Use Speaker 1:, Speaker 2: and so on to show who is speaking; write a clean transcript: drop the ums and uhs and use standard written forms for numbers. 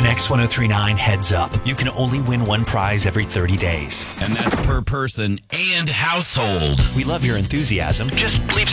Speaker 1: An X1039 Heads Up. You can only win one prize every 30 days.
Speaker 2: And that's per person and household.
Speaker 1: We love your enthusiasm. Just leave